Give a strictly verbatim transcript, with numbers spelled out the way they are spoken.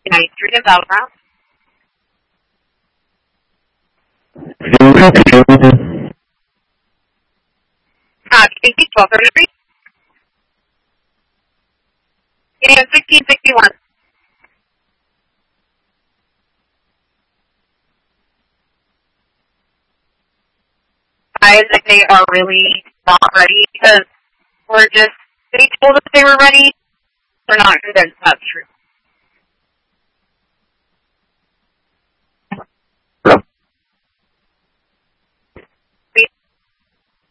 United Street of Battleground. Uh, K C twelve thirty-three. It is sixteen sixty-one. Guys, that they are really not ready because we're just, they told us they were ready. They're not convinced that's true.